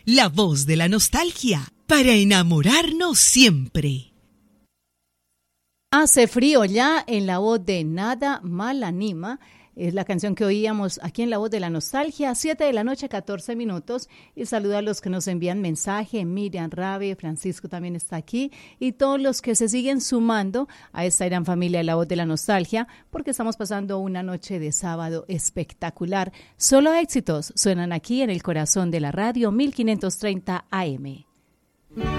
la voz de la nostalgia, para enamorarnos siempre. Hace frío ya, en la voz de Nada Mal Anima. Es la canción que oíamos aquí en La Voz de la Nostalgia, 7 de la noche, 14 minutos. Y saludo a los que nos envían mensaje, Miriam, Rabe, Francisco también está aquí. Y todos los que se siguen sumando a esta gran familia de La Voz de la Nostalgia, porque estamos pasando una noche de sábado espectacular. Solo éxitos suenan aquí en el corazón de la radio 1530 AM.